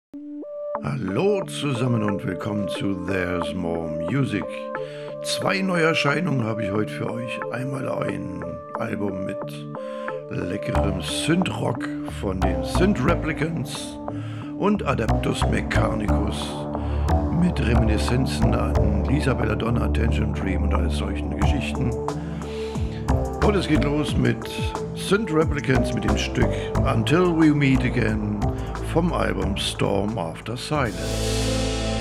Hallo zusammen und willkommen zu There's More Music. Zwei Neuerscheinungen habe ich heute für euch. Einmal ein Album mit leckerem Synthrock von den Synth Replicants und Adeptus Mechanicus mit Reminiszenzen an Lisa Belladonna, Tangerine Dream und all solchen Geschichten. Und es geht los mit Synth Replicants mit dem Stück Until We Meet Again vom Album Storm After Silence.